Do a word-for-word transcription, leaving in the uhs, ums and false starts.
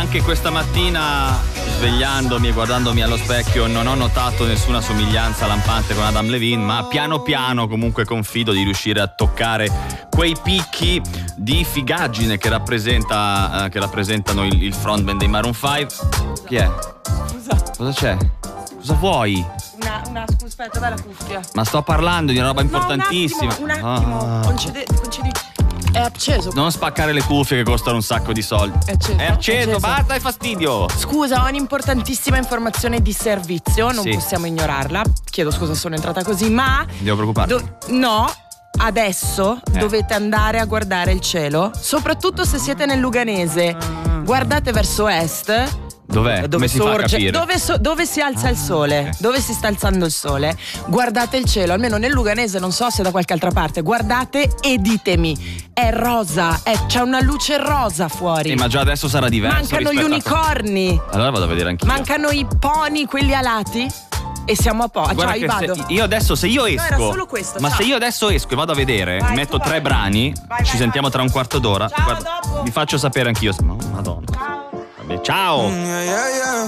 anche questa mattina, svegliandomi e guardandomi allo specchio, non ho notato nessuna somiglianza lampante con Adam Levine, ma piano piano comunque confido di riuscire a toccare quei picchi di figaggine che rappresenta eh, che rappresentano il, il frontman dei Maroon cinque. Chi è? Scusa. Cosa c'è? Cosa vuoi? Una, una scusa, aspetta, dai la cuffia. Ma sto parlando di una roba importantissima. No, un attimo, un attimo. Ah. Concede, concedi. È acceso. Non spaccare le cuffie che costano un sacco di soldi. È acceso. È acceso, Acceso. basta, è fastidio. Scusa, ho un'importantissima informazione di servizio, non Sì. possiamo ignorarla. Chiedo scusa, sono entrata così, ma Devo preoccuparmi. do- no, adesso Eh. dovete andare a guardare il cielo, soprattutto se siete nel Luganese. Guardate verso est. Dov'è? Dove Come si fa a sorge, capire? dove, so- dove si alza il sole, ok. dove si sta alzando il sole, guardate il cielo, almeno nel Luganese, non so se da qualche altra parte, guardate e ditemi, è rosa, è- c'è una luce rosa fuori, Eh, ma già adesso sarà diverso. mancano gli rispetto a- unicorni, Allora vado a vedere anch'io. mancano i poni, quelli alati, e siamo a posto. Guarda Ciao, io che vado. se io adesso se io esco era solo questo, ma ciao. se io adesso esco e vado a vedere, Vai, metto tu tre vai. brani, Vai, ci vai, sentiamo vai. tra un quarto d'ora. Ciao, Guarda, dopo. vi faccio sapere anch'io. Oh, Madonna. Ciao. Vabbè, ciao. Yeah, yeah, yeah.